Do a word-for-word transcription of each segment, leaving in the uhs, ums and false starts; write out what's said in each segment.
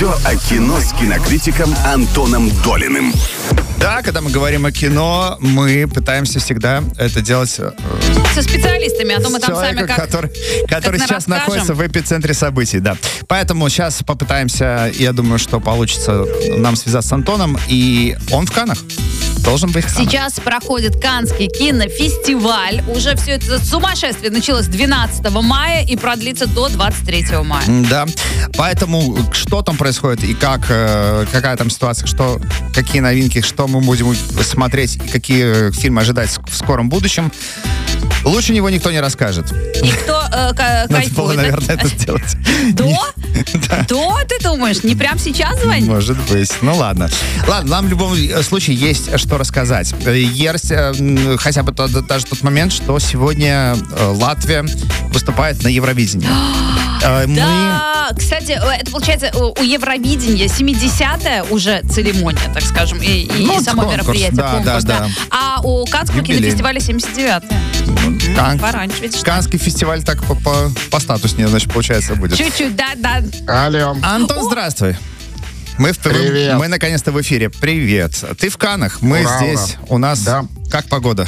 Все о кино с кинокритиком Антоном Долиным. Да, когда мы говорим о кино, мы пытаемся всегда это делать э, со специалистами, а то мы с там человеком, сами как, который, который как сейчас расскажем. находится в эпицентре событий, да. Поэтому сейчас попытаемся, я думаю, что получится нам связаться с Антоном, и он в Каннах. Должен быть в Каннах. Сейчас проходит Каннский кинофестиваль. Уже все это сумасшествие началось двенадцатого мая и продлится до двадцать третьего мая. Да. Поэтому что там происходит и как, э, какая там ситуация, что, какие новинки, что мы будем смотреть и какие фильмы ожидать в скором будущем, лучше него никто не расскажет. И кто э, к- Надо было, кайфует? наверное, это сделать. До? Да. До, ты думаешь? Не прямо сейчас звонить? Может быть. Ну ладно. Ладно, нам в любом случае есть что рассказать. Есть э, хотя бы тот, даже тот момент, что сегодня э, Латвия выступает на Евровидении. Э, мы... Да, кстати, это получается у у Евровидения семидесятая уже церемония, так скажем, и, и Ну, само конкурс, мероприятие, да, конкурс, да, да. да. А у Каннского Юбилей. кинофестиваля семьдесят девятая. Кан- Пораньше, видишь. Каннский фестиваль так по, по, по статуснее, значит, получается, будет. Чуть-чуть, да-да. Алло. Антон, здравствуй. Мы, в, Привет. мы наконец-то в эфире. Привет. Ты в Каннах, мы Ура, здесь. ура. У нас Да. как погода?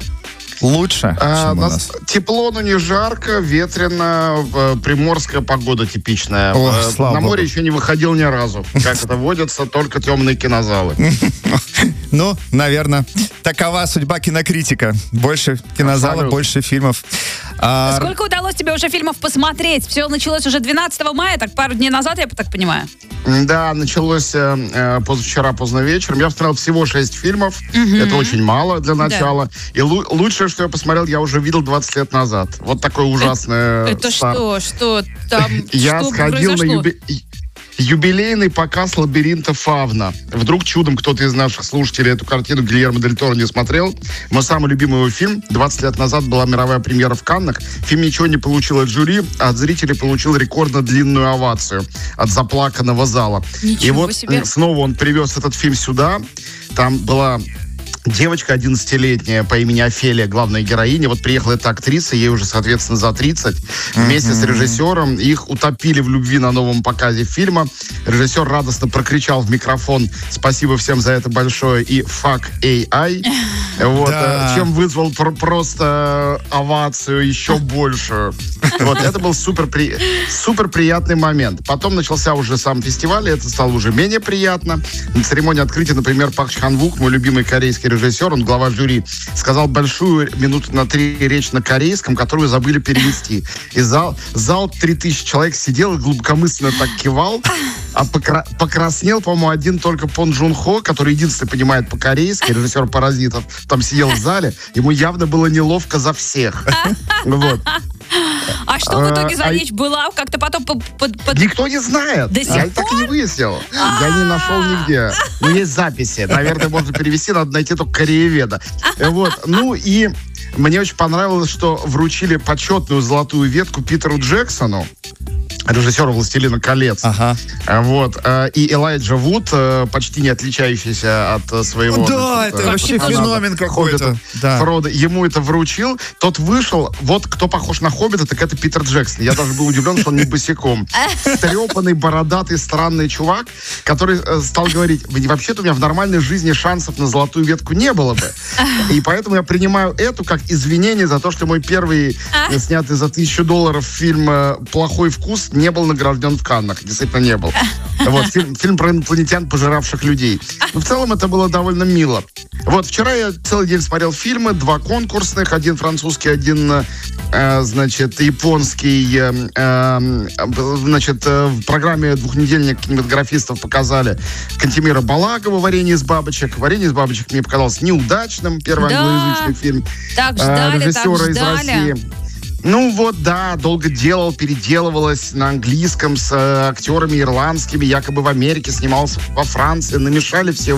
Лучше, А, чем у нас нас. тепло, но не жарко, ветрено, э, приморская погода типичная. Ох, Э, слава На море богу. еще не выходил ни разу. Как это водятся, только темные кинозалы. Ну, наверное, такова судьба кинокритика. Больше кинозала, Абсолютно. больше фильмов. А, Сколько удалось тебе уже фильмов посмотреть? Все началось уже двенадцатого мая, так пару дней назад, я так понимаю. Да, началось э, э, позавчера поздно вечером. Я посмотрел всего шесть фильмов. Это очень мало для начала. И лу- лучшее, что я посмотрел, я уже видел двадцать лет назад. Вот такое ужасное... Это старт. что? Что там? Я что сходил на произошло? юби- юбилейный показ «Лабиринта Фавна». Вдруг чудом кто-то из наших слушателей эту картину Гильермо Дель Торо не смотрел. Мой самый любимый его фильм. двадцать лет назад была мировая премьера в Каннах. Фильм ничего не получил от жюри, а от зрителей получил рекордно длинную овацию от заплаканного зала. Ничего И вот себе. м, снова он привез этот фильм сюда. Там была... девочка одиннадцатилетняя по имени Офелия, главная героиня. Вот приехала эта актриса, ей уже, соответственно, за тридцать. Вместе с режиссером их утопили в любви на новом показе фильма. Режиссер радостно прокричал в микрофон: «Спасибо всем за это большое» и «Fuck эй ай». Вот, Да. э, чем вызвал пр- просто овацию еще большую. Вот, это был супер, при... супер приятный момент. Потом начался уже сам фестиваль, и это стало уже менее приятно. На церемонии открытия, например, Пак Чхан Вук, мой любимый корейский режиссер, он глава жюри, сказал большую минуту на три речь на корейском, которую забыли перевести. И зал, зал три тысячи человек сидел и глубокомысленно так кивал, а покра... покраснел, по-моему, один только Пон Джун Хо, который единственный понимает по-корейски, режиссер «Паразитов», там сидел в зале, ему явно было неловко за всех. Вот. А что в итоге за А, а- речь была? Как-то потом под- под- под- Никто не знает. До Я сих так и не выяснил. Я не нашел нигде. Но есть записи. Наверное, можно перевести, надо найти только корееведа. Вот. Ну и мне очень понравилось, что вручили почетную золотую ветку Питеру Джексону, режиссеру «Властелина колец». Ага. А, Вот. э, И Элайджа Вуд, э, почти не отличающийся от э, своего... Да, значит, это э, вообще персонажа феномен какой-то. Хоббита Да. Фродо, ему это вручил. Тот вышел, вот кто похож на Хоббита, так это Питер Джексон. Я даже был удивлен, что он не босиком. Стрепанный, бородатый, странный чувак, который э, стал говорить: вообще-то у меня в нормальной жизни шансов на золотую ветку не было бы. И поэтому я принимаю эту как извинение за то, что мой первый э, снятый за тысячу долларов фильм э, «Плохой вкус» не был награжден в Каннах. Действительно, не был. Вот, фильм, фильм про инопланетян, пожиравших людей. Но в целом это было довольно мило. Вот, вчера я целый день смотрел фильмы, два конкурсных, один французский, один, э, значит, японский. Э, э, значит, э, в программе «Двухнедельник» кинематографистов показали Кантемира Балагова «Варенье из бабочек». «Варенье из бабочек» мне показалось неудачным. Первый Да. англоязычный фильм Так э, ждали, так режиссера из ждали. России. Ну вот, да, долго делал, переделывалось на английском с э, актерами ирландскими, якобы в Америке, снимался во Франции, намешали все